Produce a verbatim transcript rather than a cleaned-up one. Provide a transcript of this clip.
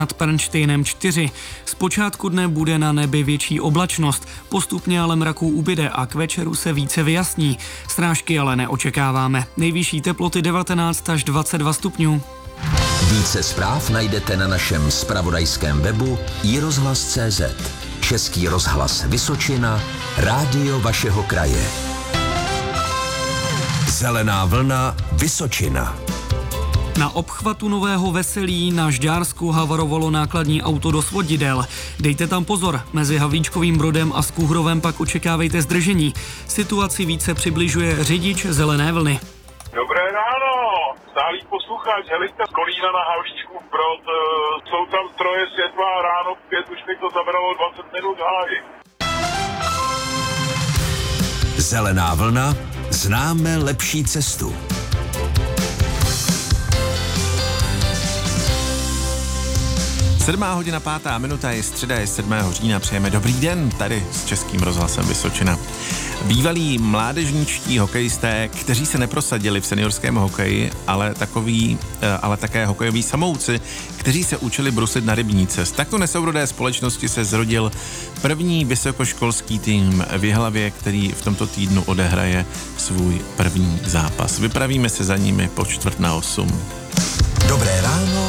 Nad Pernštejnem čtyři. Zpočátku dne bude na nebi větší oblačnost, postupně ale mraků ubyde a k večeru se více vyjasní. Srážky ale neočekáváme. Nejvyšší teploty devatenáct až dvacet dva stupňů. Více zpráv najdete na našem zpravodajském webu i rozhlas tečka cé zet. Český rozhlas Vysočina, rádio vašeho kraje. Zelená vlna Vysočina. Na obchvatu Nového Veselí na Žďársku havarovalo nákladní auto do svodidel. Dejte tam pozor, mezi Havlíčkovým Brodem a Skuhrovem pak očekávejte zdržení. Situaci více přibližuje řidič Zelené vlny. Dobré ráno, stálý posluchač Helika z Kolína na Havlíčkův Brod. Jsou tam stroje světla a ráno v pět už mi to zabralo dvacet minut háji. Zelená vlna, známe lepší cestu. Sedmá hodina, pátá minuta, je středa, je sedmého října. Přejeme dobrý den tady s Českým rozhlasem Vysočina. Bývalí mládežničtí hokejisté, kteří se neprosadili v seniorském hokeji, ale takový, ale také hokejoví samouci, kteří se učili bruslit na rybníce. Z takto nesourodé společnosti se zrodil první vysokoškolský tým v Jihlavě, který v tomto týdnu odehraje svůj první zápas. Vypravíme se za nimi po čtvrt na osm. Dobré ráno